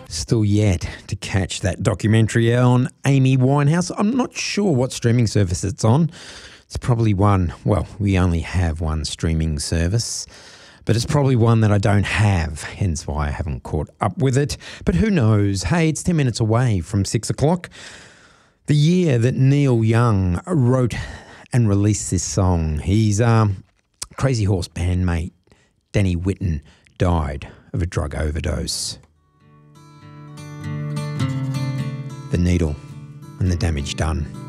Still yet to catch that documentary on Amy Winehouse. I'm not sure what streaming service it's on. It's probably one, well, we only have one streaming service, but it's probably one that I don't have, hence why I haven't caught up with it. But who knows? Hey, it's 10 minutes away from 6 o'clock. The year that Neil Young wrote and released this song. His Crazy Horse bandmate, Danny Whitten, died of a drug overdose. The needle and the damage done.